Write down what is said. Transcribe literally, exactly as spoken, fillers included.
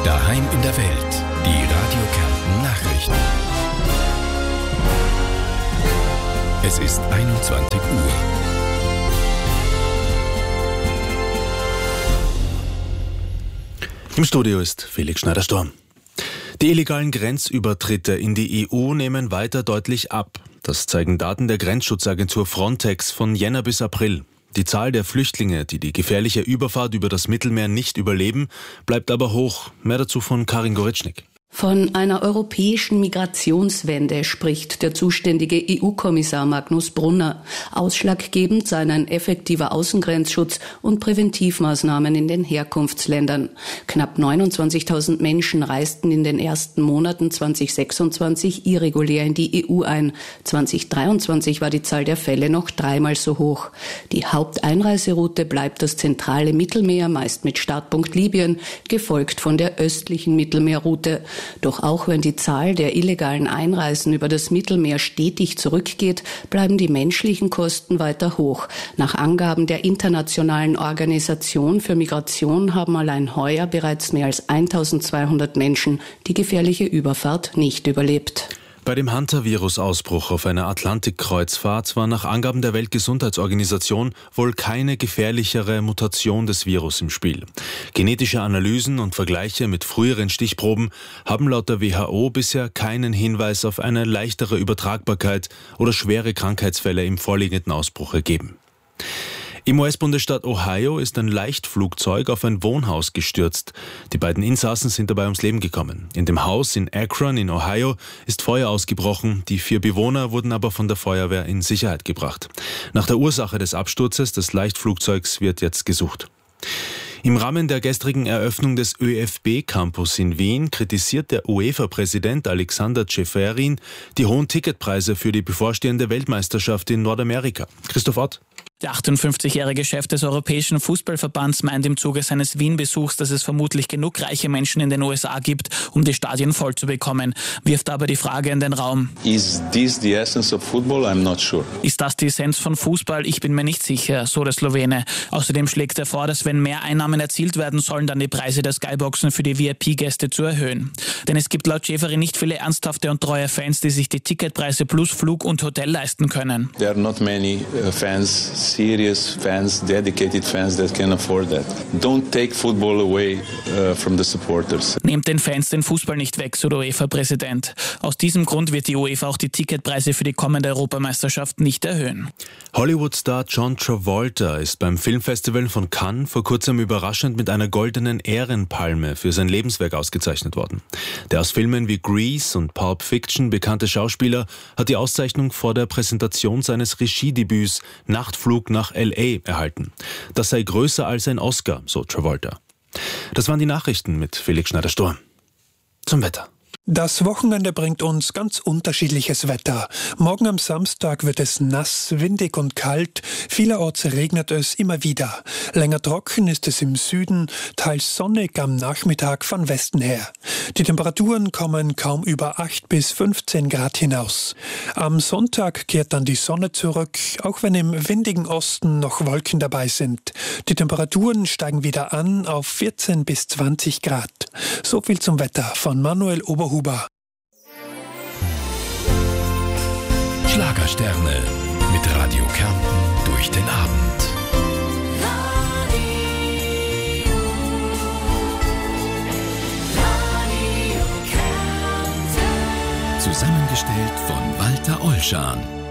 Daheim in der Welt. Die Radio Kärnten Nachrichten. Es ist einundzwanzig Uhr. Im Studio ist Felix Schneider-Sturm. Die illegalen Grenzübertritte in die E U nehmen weiter deutlich ab. Das zeigen Daten der Grenzschutzagentur Frontex von Jänner bis April. Die Zahl der Flüchtlinge, die die gefährliche Überfahrt über das Mittelmeer nicht überleben, bleibt aber hoch. Mehr dazu von Karin Goritschnik. Von einer europäischen Migrationswende spricht der zuständige E U-Kommissar Magnus Brunner. Ausschlaggebend seien ein effektiver Außengrenzschutz und Präventivmaßnahmen in den Herkunftsländern. Knapp neunundzwanzigtausend Menschen reisten in den ersten Monaten zweitausendsechsundzwanzig irregulär in die E U ein. zweitausenddreiundzwanzig war die Zahl der Fälle noch dreimal so hoch. Die Haupteinreiseroute bleibt das zentrale Mittelmeer, meist mit Startpunkt Libyen, gefolgt von der östlichen Mittelmeerroute. Doch auch wenn die Zahl der illegalen Einreisen über das Mittelmeer stetig zurückgeht, bleiben die menschlichen Kosten weiter hoch. Nach Angaben der Internationalen Organisation für Migration haben allein heuer bereits mehr als eintausendzweihundert Menschen die gefährliche Überfahrt nicht überlebt. Bei dem Hantavirus-Ausbruch auf einer Atlantikkreuzfahrt war nach Angaben der Weltgesundheitsorganisation wohl keine gefährlichere Mutation des Virus im Spiel. Genetische Analysen und Vergleiche mit früheren Stichproben haben laut der W H O bisher keinen Hinweis auf eine leichtere Übertragbarkeit oder schwere Krankheitsfälle im vorliegenden Ausbruch ergeben. Im U S-Bundesstaat Ohio ist ein Leichtflugzeug auf ein Wohnhaus gestürzt. Die beiden Insassen sind dabei ums Leben gekommen. In dem Haus in Akron in Ohio ist Feuer ausgebrochen. Die vier Bewohner wurden aber von der Feuerwehr in Sicherheit gebracht. Nach der Ursache des Absturzes des Leichtflugzeugs wird jetzt gesucht. Im Rahmen der gestrigen Eröffnung des ÖFB-Campus in Wien kritisiert der UEFA-Präsident Alexander Ceferin die hohen Ticketpreise für die bevorstehende Weltmeisterschaft in Nordamerika. Christoph Ott. Der achtundfünfzigjährige Chef des Europäischen Fußballverbands meint im Zuge seines Wien-Besuchs, dass es vermutlich genug reiche Menschen in den U S A gibt, um die Stadien voll zu bekommen, wirft aber die Frage in den Raum. Is this the essence of football? I'm not sure. Ist das die Essenz von Fußball? Ich bin mir nicht sicher, so der Slowene. Außerdem schlägt er vor, dass wenn mehr Einnahmen erzielt werden sollen, dann die Preise der Skyboxen für die V I P-Gäste zu erhöhen. Denn es gibt laut Schäferin nicht viele ernsthafte und treue Fans, die sich die Ticketpreise plus Flug und Hotel leisten können. There are not many uh, fans. Serious fans, dedicated fans that can afford that. Don't take football away uh, from the supporters. Nehmt den Fans den Fußball nicht weg, so der UEFA-Präsident. Aus diesem Grund wird die UEFA auch die Ticketpreise für die kommende Europameisterschaft nicht erhöhen. Hollywood-Star John Travolta ist beim Filmfestival von Cannes vor kurzem überraschend mit einer goldenen Ehrenpalme für sein Lebenswerk ausgezeichnet worden. Der aus Filmen wie Grease und Pulp Fiction bekannte Schauspieler hat die Auszeichnung vor der Präsentation seines Regiedebüts Nachtflug nach L A erhalten. Das sei größer als ein Oscar, so Travolta. Das waren die Nachrichten mit Felix Schneider-Sturm. Zum Wetter. Das Wochenende bringt uns ganz unterschiedliches Wetter. Morgen am Samstag wird es nass, windig und kalt. Vielerorts regnet es immer wieder. Länger trocken ist es im Süden, teils sonnig am Nachmittag von Westen her. Die Temperaturen kommen kaum über acht bis fünfzehn Grad hinaus. Am Sonntag kehrt dann die Sonne zurück, auch wenn im windigen Osten noch Wolken dabei sind. Die Temperaturen steigen wieder an auf vierzehn bis zwanzig Grad. So viel zum Wetter von Manuel Oberhuber. Schlagersterne mit Radio Kärnten durch den Abend. Radio, Radio Kärnten. Zusammengestellt von Walter Olschan.